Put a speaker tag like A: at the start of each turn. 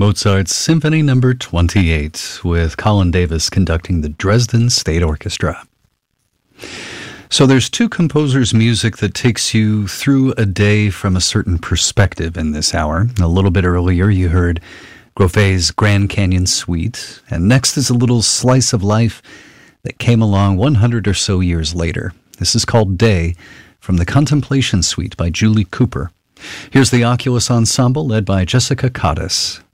A: Mozart's Symphony Number 28 with Colin Davis conducting the Dresden State Orchestra. So there's two composers' music that takes you through a day from a certain perspective in this hour. A little bit earlier you heard Groffet's Grand Canyon Suite, and next is a little slice of life that came along 100 or so years later. This is called Day from the Contemplation Suite by Julie Cooper. Here's the Oculus Ensemble led by Jessica Cottis.